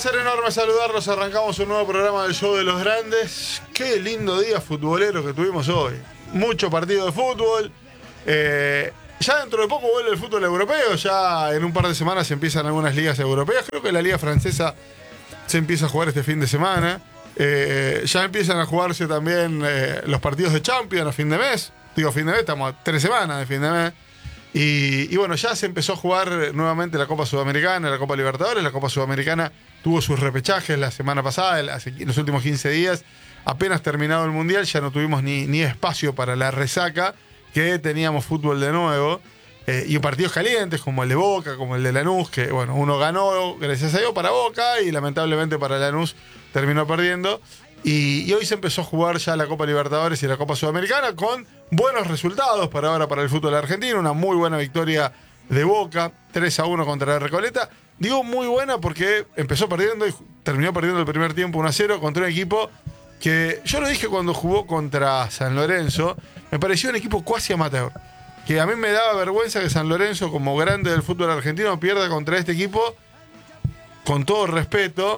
placer enorme saludarlos. Arrancamos un nuevo programa del Show de los Grandes. Qué lindo día futbolero que tuvimos hoy. Mucho partido de fútbol. Ya dentro de poco vuelve el fútbol europeo. Ya en un par de semanas empiezan algunas ligas europeas. Creo que la liga francesa se empieza a jugar este fin de semana. Ya empiezan a jugarse también los partidos de Champions a fin de mes. Digo fin de mes, estamos a 3 semanas de fin de mes. Y bueno, ya se empezó a jugar nuevamente la Copa Sudamericana, la Copa Libertadores. La Copa Sudamericana tuvo sus repechajes la semana pasada, en los últimos 15 días. Apenas terminado el Mundial, ya no tuvimos ni espacio para la resaca, que teníamos fútbol de nuevo. Y partidos calientes, como el de Boca, como el de Lanús, que bueno, uno ganó, gracias a Dios, para Boca, y lamentablemente para Lanús terminó perdiendo. Y hoy se empezó a jugar ya la Copa Libertadores y la Copa Sudamericana con buenos resultados para el fútbol argentino. Una muy buena victoria de Boca, 3-1 contra la Recoleta. Digo muy buena porque empezó perdiendo y terminó perdiendo el primer tiempo 1-0 contra un equipo que, yo lo dije cuando jugó contra San Lorenzo, me pareció un equipo cuasi amateur. Que a mí me daba vergüenza que San Lorenzo, como grande del fútbol argentino, pierda contra este equipo, con todo respeto,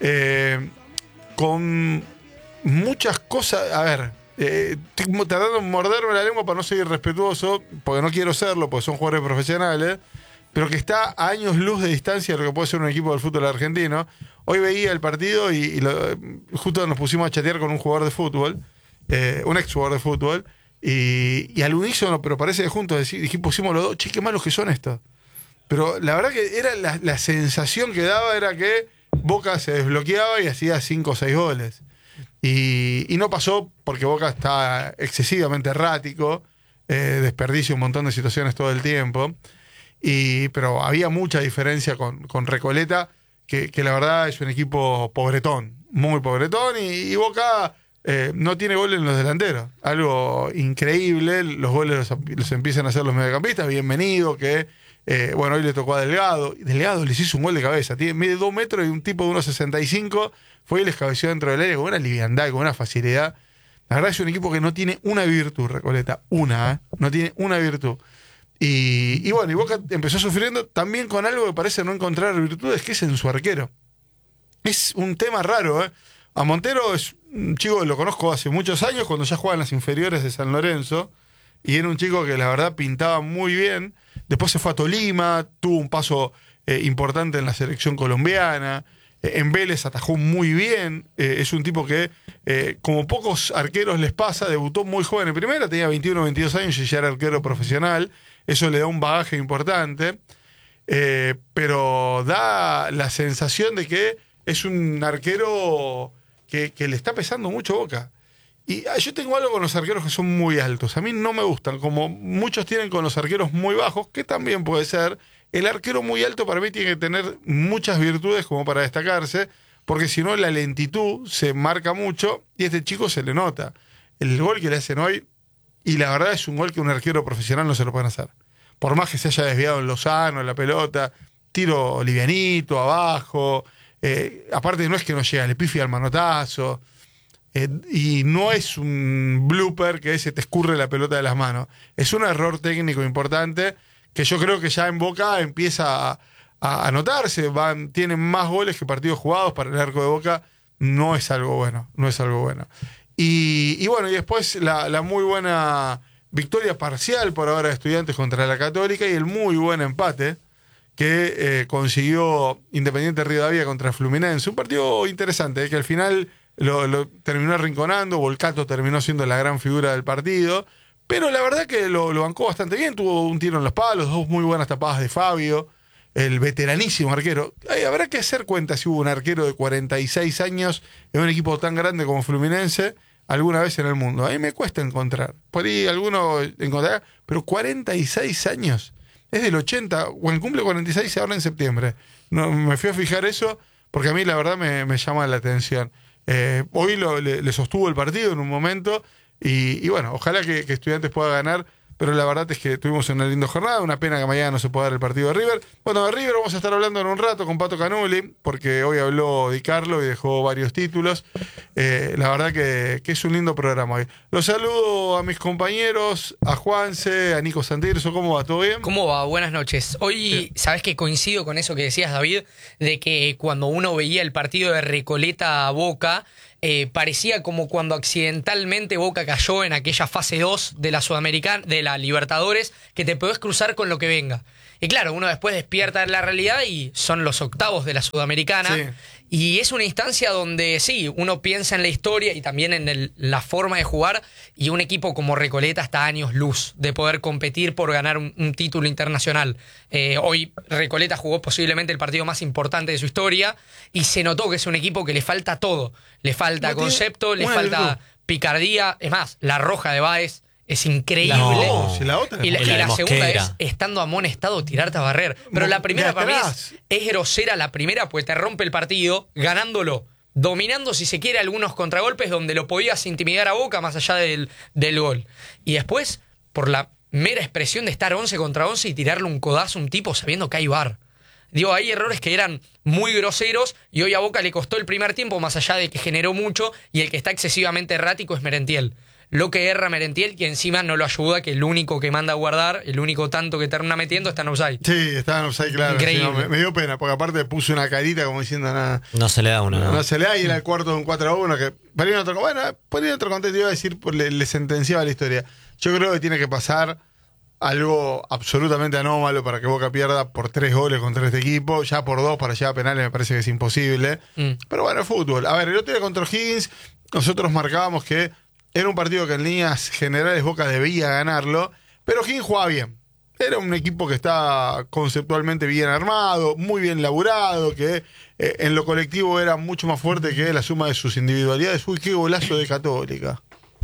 con muchas cosas. A ver, estoy tratando de morderme la lengua para no ser irrespetuoso, porque no quiero serlo, porque son jugadores profesionales, pero que está a años luz de distancia de lo que puede ser un equipo del fútbol argentino. Hoy veía el partido y justo nos pusimos a chatear con un jugador de fútbol, un ex jugador de fútbol, y al unísono, pero parece que juntos pusimos los dos, che, qué malos que son estos. Pero la verdad que era la sensación que daba era que Boca se desbloqueaba y hacía 5 o 6 goles. Y no pasó porque Boca está excesivamente errático, desperdicia un montón de situaciones todo el tiempo. Pero había mucha diferencia con Recoleta, que la verdad es un equipo pobretón, muy pobretón, y Boca no tiene goles en los delanteros. Algo increíble, los goles los empiezan a hacer los mediocampistas. Bienvenido, que hoy le tocó a Delgado. Delgado les hizo un gol de cabeza, mide 2 metros y un tipo de 1,65. Fue y les cabeció dentro del área con una liviandad, con una facilidad. La verdad es un equipo que no tiene una virtud, Recoleta. No tiene una virtud. Y Boca empezó sufriendo también con algo que parece no encontrar virtudes, que es en su arquero. Es un tema raro, ¿eh? A Montero es un chico que lo conozco hace muchos años, cuando ya jugaba en las inferiores de San Lorenzo, y era un chico que la verdad pintaba muy bien. Después se fue a Tolima, tuvo un paso importante en la selección colombiana. En Vélez atajó muy bien. Es un tipo que, como pocos arqueros les pasa, debutó muy joven en primera, tenía 21 o 22 años y ya era arquero profesional. Eso le da un bagaje importante. Pero da la sensación de que es un arquero que le está pesando mucho Boca. Y yo tengo algo con los arqueros que son muy altos. A mí no me gustan, como muchos tienen con los arqueros muy bajos, que también puede ser. El arquero muy alto para mí tiene que tener muchas virtudes como para destacarse, porque si no la lentitud se marca mucho y a este chico se le nota. El gol que le hacen hoy, y la verdad es un gol que un arquero profesional no se lo puede hacer. Por más que se haya desviado en Lozano, en la pelota, tiro livianito, abajo. Aparte no es que no llega, le pifia al manotazo. Y no es un blooper que se te escurre la pelota de las manos. Es un error técnico importante que yo creo que ya en Boca empieza a notarse. Tienen más goles que partidos jugados para el arco de Boca. No es algo bueno. Y después la muy buena victoria parcial por ahora de Estudiantes contra la Católica y el muy buen empate que consiguió Independiente Rivadavia contra Fluminense. Un partido interesante, que al final lo terminó arrinconando. Volcato terminó siendo la gran figura del partido, pero la verdad que lo bancó bastante bien. Tuvo un tiro en los palos, 2 muy buenas tapadas de Fabio, el veteranísimo arquero. Habrá que hacer cuenta si hubo un arquero de 46 años en un equipo tan grande como Fluminense alguna vez en el mundo. A mí me cuesta encontrar. Por ahí alguno encontrará, pero 46 años. Es del 80, o cumple 46 ahora en septiembre. No, me fui a fijar eso porque a mí la verdad me llama la atención. Hoy le sostuvo el partido en un momento y ojalá que Estudiantes pueda ganar pero la verdad es que tuvimos una linda jornada. Una pena que mañana no se pueda dar el partido de River. Bueno, de River vamos a estar hablando en un rato con Pato Canuli, porque hoy habló Di Carlo y dejó varios títulos. La verdad que es un lindo programa hoy. Los saludo a mis compañeros, a Juanse, a Nico Santirso. ¿Cómo va? ¿Todo bien? ¿Cómo va? Buenas noches. Hoy, Bien. ¿sabés que coincido con eso que decías, David? De que cuando uno veía el partido de Recoleta a Boca, parecía como cuando accidentalmente Boca cayó en aquella fase 2 de la Sudamericana, de la Libertadores, que te podés cruzar con lo que venga. Y claro, uno después despierta en la realidad y son los octavos de la Sudamericana. Sí. Y es una instancia donde sí, uno piensa en la historia y también en la forma de jugar, y un equipo como Recoleta está a años luz de poder competir por ganar un título internacional. Hoy Recoleta jugó posiblemente el partido más importante de su historia y se notó que es un equipo que le falta todo. Le falta concepto, le falta picardía. Es más, la roja de Báez es increíble. No, si la otra Y la la segunda Mosquera. es, estando amonestado, tirarte a barrer. Pero la primera de para mí atrás. es grosera, la primera, pues te rompe el partido, ganándolo, dominando, si se quiere, algunos contragolpes donde lo podías intimidar a Boca más allá del gol. Y después, por la mera expresión de estar 11 contra 11 y tirarle un codazo a un tipo sabiendo que hay VAR. Digo, hay errores que eran muy groseros y hoy a Boca le costó el primer tiempo, más allá de que generó mucho, y el que está excesivamente errático es Merentiel. Lo que erra Merentiel, que encima no lo ayuda, que el único que manda a guardar, el único tanto que termina metiendo está en offside. Sí, estaba en offside, claro. Increíble. Sí, no, me dio pena, porque aparte puso una carita como diciendo nada. No se le da una, ¿no? No se le da, y era el cuarto de un 4-1 que por ahí en otro, bueno, por ahí en otro contexto iba a decir, le sentenciaba la historia. Yo creo que tiene que pasar algo absolutamente anómalo para que Boca pierda por 3 goles contra este equipo, ya por 2 para llegar a penales me parece que es imposible. Pero bueno, fútbol. A ver, el otro día contra Higgins nosotros marcábamos que era un partido que en líneas generales Boca debía ganarlo, pero Higgins jugaba bien. Era un equipo que está conceptualmente bien armado, muy bien laburado, que en lo colectivo era mucho más fuerte que la suma de sus individualidades. Uy, qué golazo de Católica.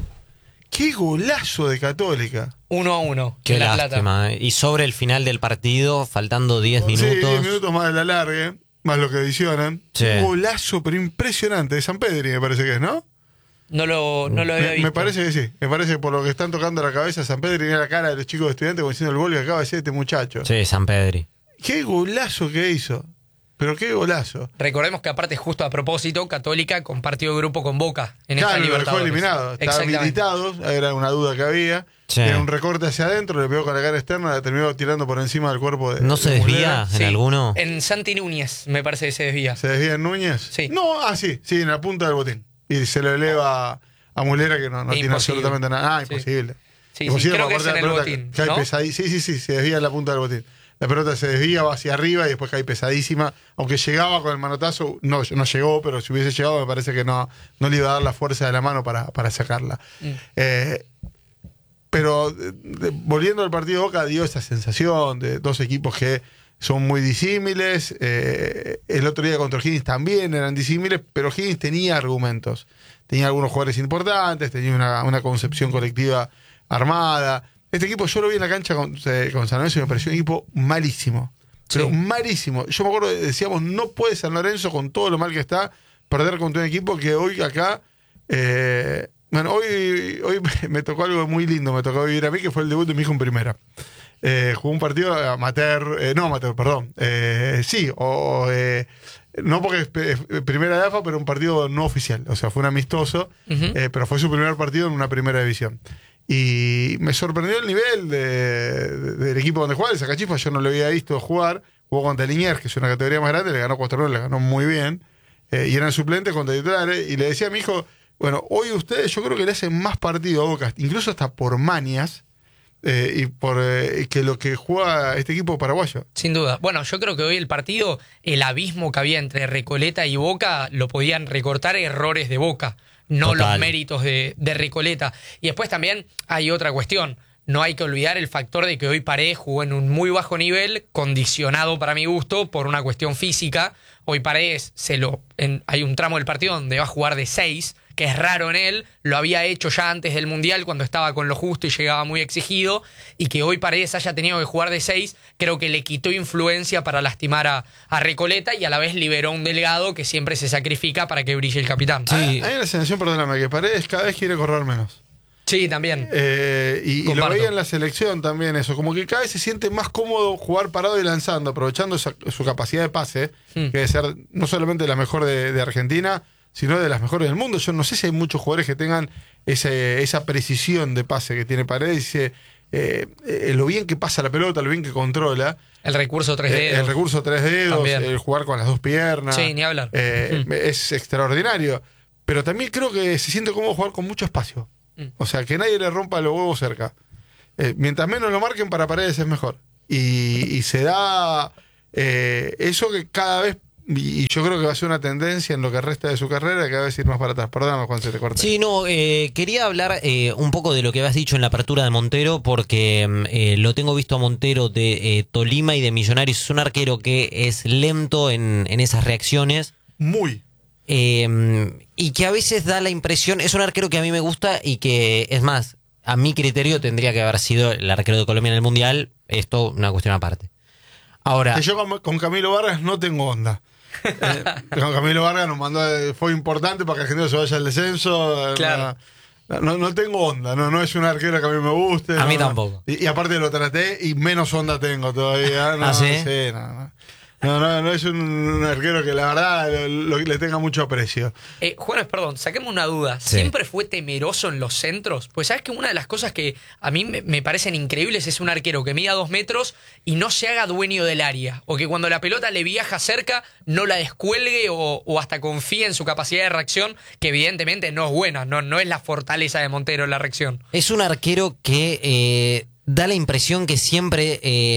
Qué golazo de Católica. 1-1. Qué en La Plata. lástima. Y sobre el final del partido, faltando 10 Sí, minutos. 10 minutos más de la largue, más lo que adicionan. Sí. Un golazo, pero impresionante, de San Pedri, me parece que es, ¿no? No lo había visto. Me parece que sí. Me parece que por lo que están tocando la cabeza, San Pedri tiene la cara de los chicos estudiantes como diciendo el gol que acaba de hacer este muchacho. Sí, San Pedri. Qué golazo que hizo. Pero qué golazo. Recordemos que aparte, justo a propósito, Católica compartió grupo con Boca en Claro, esta lo dejó Libertadores. eliminado. Estaba Exactamente. habilitado, era una duda que había. Sí. Era un recorte hacia adentro, le pegó con la cara externa, la terminó tirando por encima del cuerpo de. ¿No se de desvía Muslera. en Sí. alguno? En Santi Núñez, me parece que se desvía. ¿Se desvía en Núñez? Sí. No, sí, en la punta del botín. Y se lo eleva a Muslera, que no tiene Imposible. absolutamente nada. Sí. Imposible. Sí, Imposible, creo que porque es en el aparte la botín, pelota cae ¿no? sí, se desvía en la punta del botín. La pelota se desvía, va hacia arriba y después cae pesadísima. Aunque llegaba con el manotazo, no llegó, pero si hubiese llegado me parece que no le iba a dar la fuerza de la mano para sacarla. Pero volviendo al partido de Boca, dio esa sensación de dos equipos que son muy disímiles. El otro día contra Higgins también eran disímiles, pero Higgins tenía argumentos. Tenía algunos jugadores importantes, tenía una concepción colectiva armada. Este equipo yo lo vi en la cancha con San Lorenzo y me pareció un equipo malísimo. Pero Sí. malísimo. Yo me acuerdo, decíamos, no puede San Lorenzo, con todo lo mal que está, perder contra un equipo que hoy acá... bueno, hoy me tocó algo muy lindo, me tocó vivir a mí, que fue el debut de mi hijo en primera. Jugó un partido amateur, perdón. No porque es primera de AFA, pero un partido no oficial. O sea, fue un amistoso, pero fue su primer partido en una primera división. Y me sorprendió el nivel del equipo donde jugaba, el Sacachispa. Yo no lo había visto jugar. Jugó contra Liniers, que es una categoría más grande, le ganó 4-1, le ganó muy bien. Y eran suplentes contra titulares. Y le decía a mi hijo, bueno, hoy ustedes yo creo que le hacen más partido a Boca, incluso hasta por manias, y por que lo que juega este equipo paraguayo. Sin duda. Bueno, yo creo que hoy el partido, el abismo que había entre Recoleta y Boca, lo podían recortar errores de Boca, no Total. los méritos de Recoleta. Y después también hay otra cuestión. No hay que olvidar el factor de que hoy Paredes jugó en un muy bajo nivel, condicionado para mi gusto por una cuestión física. Hoy Paredes hay un tramo del partido donde va a jugar de 6, que es raro en él. Lo había hecho ya antes del Mundial cuando estaba con lo justo y llegaba muy exigido. Y que hoy Paredes haya tenido que jugar de 6, creo que le quitó influencia para lastimar a Recoleta y a la vez liberó a un Delgado que siempre se sacrifica para que brille el capitán. Sí. Hay una sensación, perdóname, que Paredes cada vez quiere correr menos. Sí, también. Y lo Comparto. veía en la selección también eso, como que cada vez se siente más cómodo jugar parado y lanzando, aprovechando su capacidad de pase, que debe ser no solamente la mejor de Argentina, sino de las mejores del mundo. Yo no sé si hay muchos jugadores que tengan esa precisión de pase que tiene Paredes, lo bien que pasa la pelota, lo bien que controla. El recurso 3D. El recurso 3 dedos, También. el jugar con las dos piernas. Sí, ni hablar. Es extraordinario. Pero también creo que se siente cómodo jugar con mucho espacio. O sea, que nadie le rompa los huevos cerca. Mientras menos lo marquen, para Paredes es mejor. Y se da eso que cada vez, y yo creo que va a ser una tendencia en lo que resta de su carrera, que va a ir más para atrás. Perdóname, Juan, se te corta. Sí, no, quería hablar un poco de lo que habías dicho en la apertura de Montero, porque lo tengo visto a Montero de Tolima y de Millonarios. Es un arquero que es lento en esas reacciones. Muy. Y que a veces da la impresión, es un arquero que a mí me gusta y que, es más, a mi criterio tendría que haber sido el arquero de Colombia en el Mundial. Esto, una cuestión aparte. Ahora, Que yo con Camilo Vargas no tengo onda. Con Camilo Vargas nos mandó, fue importante para que Argentina se vaya al descenso. Claro. No tengo onda, no es un arquero que a mí me guste. A mí no. tampoco. Y aparte lo traté y menos onda tengo todavía. No, ¿Ah, sí? No es un arquero que la verdad le tenga mucho aprecio. Juanes, perdón, saquemos una duda. Sí. ¿Siempre fue temeroso en los centros? Pues sabes que una de las cosas que a mí me parecen increíbles es un arquero que mida 2 metros y no se haga dueño del área. O que cuando la pelota le viaja cerca no la descuelgue o hasta confíe en su capacidad de reacción, que evidentemente no es buena, no es la fortaleza de Montero la reacción. es un arquero que da la impresión que siempre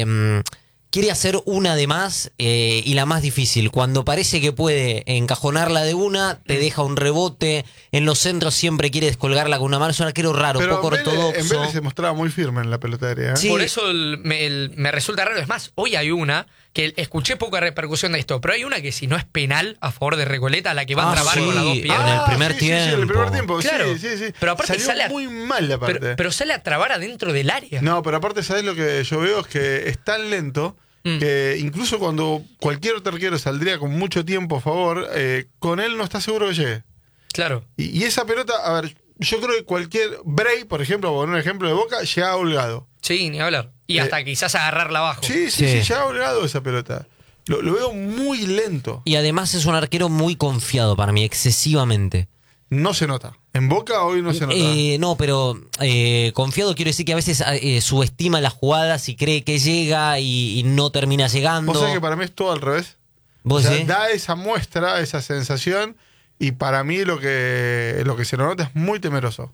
quiere hacer una de más y la más difícil. Cuando parece que puede encajonarla de una, te deja un rebote. En los centros siempre quiere descolgarla con una mano. Es un arquero raro, Pero poco en ortodoxo. Vélez se mostraba muy firme en la pelota aérea. Sí. Por eso me resulta raro. Es más, hoy hay una que escuché poca repercusión de esto, pero hay una que si no es penal a favor de Recoleta, la que va a trabar sí, con las dos en piernas. el primer Sí, en el primer tiempo. Claro. Sí. Pero aparte salió sale a- muy mal la parte. Pero sale a trabar adentro del área. No, pero aparte, ¿sabes lo que yo veo? Es que es tan lento que incluso cuando cualquier otro arquero saldría con mucho tiempo a favor, con él no está seguro que llegue. Claro. Y esa pelota, a ver, yo creo que cualquier Bray, por ejemplo, por un ejemplo de Boca, llega holgado. Sí, ni hablar. Y hasta quizás agarrarla abajo. Sí, Sí. llega holgado esa pelota. Lo veo muy lento. Y además es un arquero muy confiado para mí, excesivamente. No se nota. En Boca hoy no se nota. No, pero confiado quiero decir que a veces subestima las jugadas y cree que llega y no termina llegando. Vos sabés que para mí es todo al revés. O ¿Vos sea, sí? da esa muestra, esa sensación, y para mí lo que se lo nota es muy temeroso.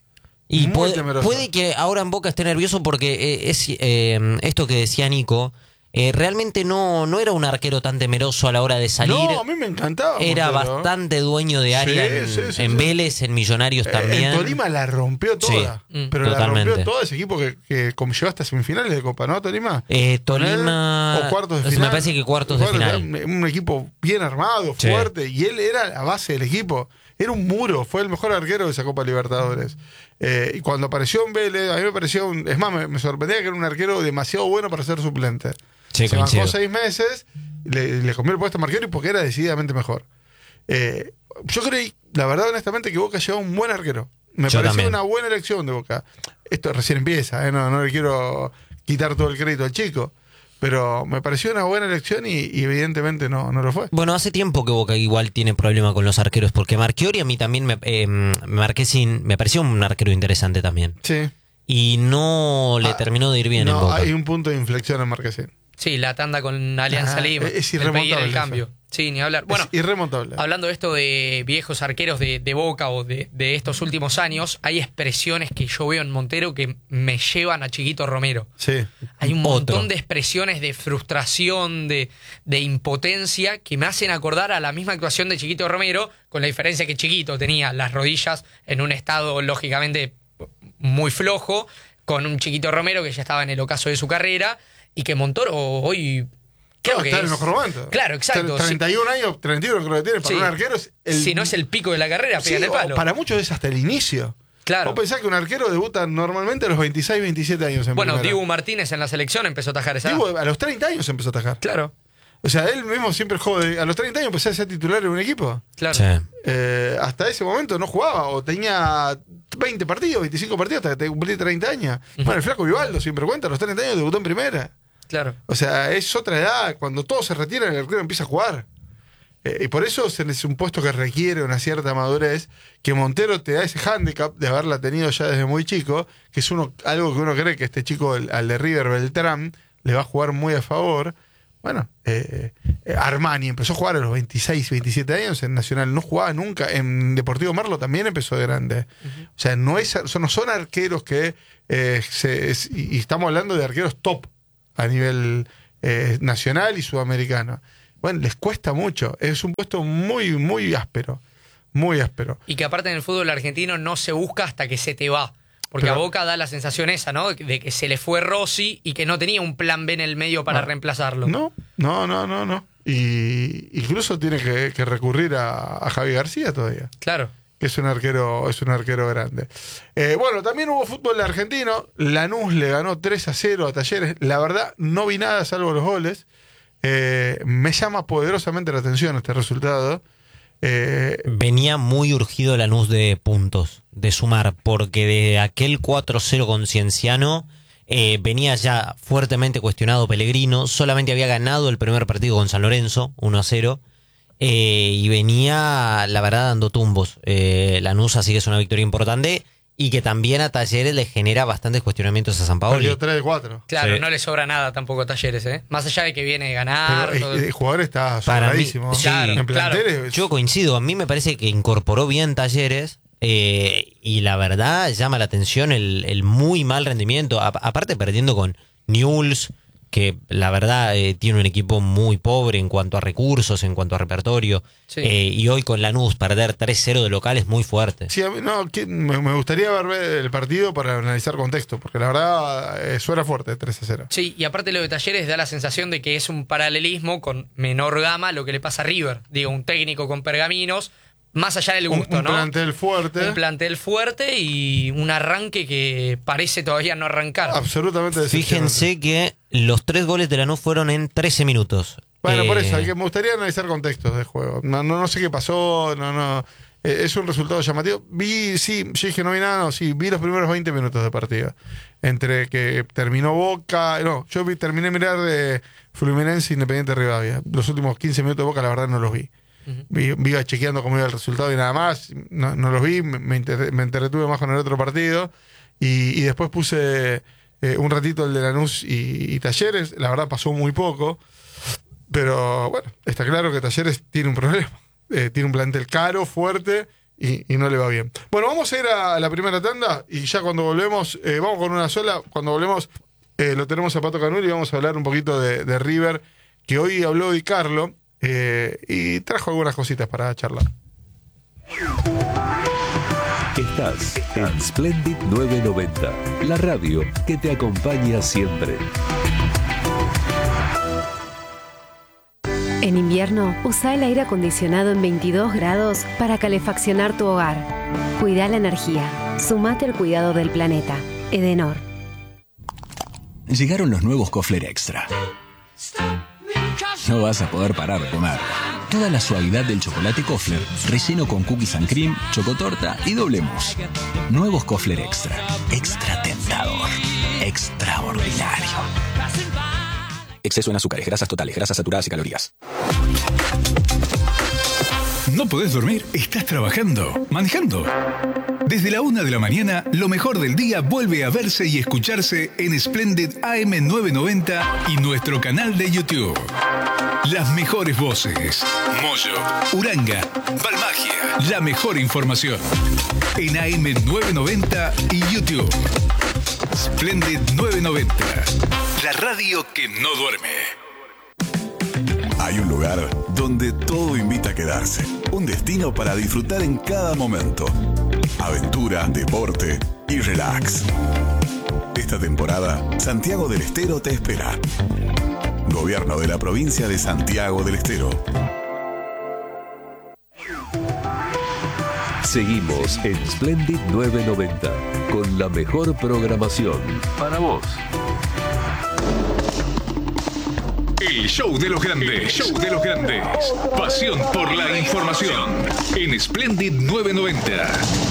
Y muy temeroso. puede que ahora en Boca esté nervioso porque es esto que decía Nico. Realmente no era un arquero tan temeroso a la hora de salir. No, a mí me encantaba. Era Montero. bastante dueño de área Sí, sí, en sí. Vélez, en Millonarios también. En Tolima la rompió toda. Sí, pero totalmente. la rompió toda ese equipo que como llegó hasta semifinales de Copa, ¿no, Tolima? Tolima. O cuartos de final. Me parece que cuartos de final. Un equipo bien armado, Sí. fuerte. Y él era la base del equipo. Era un muro. Fue el mejor arquero de esa Copa Libertadores. Y cuando apareció en Vélez, a mí me pareció. Es más, me sorprendía que era un arquero demasiado bueno para ser suplente. Sí, Se bancó coincido. 6 meses, le comió el puesto a Marquero porque era decididamente mejor. Yo creí, la verdad, honestamente, que Boca llevaba un buen arquero. Me Yo pareció también. una buena elección de Boca. Esto recién empieza, no le quiero quitar todo el crédito al chico. Pero me pareció una buena elección y evidentemente no lo fue. Bueno, hace tiempo que Boca igual tiene problema con los arqueros, porque Marchiori a mí también me pareció un arquero interesante también. Sí. Y no le terminó de ir bien en No, Boca. hay un punto de inflexión en Marquesín. Sí, la tanda con Alianza Lima. es el irremontable pedir el eso. cambio. Sí, ni hablar. Bueno, Es irremontable. hablando de esto de viejos arqueros de Boca o de estos últimos años, hay expresiones que yo veo en Montero que me llevan a Chiquito Romero. Sí. Hay un Otro. montón de expresiones de frustración, de impotencia, que me hacen acordar a la misma actuación de Chiquito Romero, con la diferencia que Chiquito tenía las rodillas en un estado lógicamente muy flojo, con un Chiquito Romero que ya estaba en el ocaso de su carrera, y que Montoro hoy... Creo No, que está en es- el mejor momento. Claro, exacto. 31 años, 31 creo que tiene. Para Sí. un arquero es Si no es el pico de la carrera, Sí, pega en el palo. para muchos es hasta el inicio. Claro. Vos pensás que un arquero debuta normalmente a los 26, 27 años en Bueno, primera. Dibu Martínez en la selección empezó a atajar esa. Dibu a los 30 años empezó a atajar. Claro. O sea, él mismo siempre jode. A los 30 años empecé a ser titular en un equipo. Claro. Sí. Hasta ese momento no jugaba, o tenía 20 partidos, 25 partidos hasta que cumplí 30 años. Bueno, el flaco Vivaldo siempre cuenta, a los 30 años debutó en primera. Claro. O sea, es otra edad. Cuando todos se retiran, el arquero empieza a jugar. Y por eso es un puesto que requiere una cierta madurez, que Montero te da ese hándicap de haberla tenido ya desde muy chico, que es algo que uno cree que este chico, al de River, Beltrán, le va a jugar muy a favor. Bueno, Armani empezó a jugar a los 26, 27 años en Nacional, no jugaba nunca. En Deportivo Merlo también empezó de grande. O sea, no son arqueros que... y estamos hablando de arqueros top a nivel nacional y sudamericano. Bueno, les cuesta mucho. Es un puesto muy, muy áspero. Muy áspero. Y que aparte en el fútbol argentino no se busca hasta que se te va. Porque a Boca da la sensación esa, ¿no? De que se le fue Rossi y que no tenía un plan B en el medio para reemplazarlo. No. Y incluso tiene que recurrir a Javi García todavía. Claro. Que es un arquero grande. Bueno, también hubo fútbol argentino. Lanús le ganó 3-0 a Talleres. La verdad, no vi nada salvo los goles. Me llama poderosamente la atención este resultado. Venía muy urgido Lanús de puntos, de sumar, porque de aquel 4-0 con Cienciano venía ya fuertemente cuestionado Pellegrino, solamente había ganado el primer partido con San Lorenzo, 1-0, y venía, la verdad, dando tumbos. Lanús, así que es una victoria importante, y que también a Talleres le genera bastantes cuestionamientos a San Paoli. Perdió 3-4. Claro, Sí. no le sobra nada tampoco a Talleres, ¿eh? Más allá de que viene a ganar. Pero el jugador está Para mí, sobradísimo. sí, En claro. planteles, Yo coincido, a mí me parece que incorporó bien Talleres y la verdad llama la atención el muy mal rendimiento, aparte perdiendo con Newell's, que la verdad tiene un equipo muy pobre en cuanto a recursos, en cuanto a repertorio, Sí. y hoy con Lanús perder 3-0 de local es muy fuerte. Sí, a mí, me gustaría ver el partido para analizar contexto, porque la verdad suena fuerte 3-0. Sí, y aparte lo de Talleres da la sensación de que es un paralelismo con menor gama lo que le pasa a River. Digo, un técnico con pergaminos, más allá del gusto, un ¿no? plantel fuerte. Un plantel fuerte y un arranque que parece todavía no arrancar. Absolutamente decepcionante. Fíjense que los 3 goles de Lanús fueron en 13 minutos. Bueno, por eso, me gustaría analizar contextos del juego. No sé qué pasó, es un resultado llamativo. Yo dije no vi nada, vi los primeros 20 minutos de partido. Entre que terminó Boca, terminé de mirar de Fluminense Independiente Rivadavia. Los últimos 15 minutos de Boca, la verdad, no los vi. Iba chequeando cómo iba el resultado y nada más. No los vi, me entretuve más con el otro partido. Y después puse un ratito el de Lanús y Talleres. La verdad pasó muy poco. Pero bueno, está claro que Talleres tiene un problema. Tiene un plantel caro, fuerte y no le va bien. Bueno, vamos a ir a la primera tanda y ya cuando volvemos, vamos con una sola. Cuando volvemos lo tenemos a Pato Canul y vamos a hablar un poquito de River, que hoy habló Di Carlo. Y trajo algunas cositas para charlar. Estás en Splendid 990, la radio que te acompaña siempre. En invierno, usa el aire acondicionado en 22 grados para calefaccionar tu hogar. Cuida la energía. Sumate al cuidado del planeta. Edenor. Llegaron los nuevos Kofler Extra. No vas a poder parar de comer. Toda la suavidad del chocolate Kofler, relleno con cookies and cream, chocotorta y doble mousse. Nuevos Kofler Extra. Extra tentador. Extraordinario. Exceso en azúcares, grasas totales, grasas saturadas y calorías. ¿No podés dormir? ¿Estás trabajando? ¿Manejando? Desde la 1 de la mañana, lo mejor del día vuelve a verse y escucharse en Splendid AM990 y nuestro canal de YouTube. Las mejores voces. Moyo, Uranga, Balmagia. La mejor información. En AM990 y YouTube. Splendid 990. La radio que no duerme. Hay un lugar donde todo invita a quedarse. Un destino para disfrutar en cada momento. Aventura, deporte y relax. Esta temporada, Santiago del Estero te espera. Gobierno de la provincia de Santiago del Estero. Seguimos en Splendid 990 con la mejor programación para vos. El show de los grandes. Show de los grandes. Pasión por la información. En Splendid 990.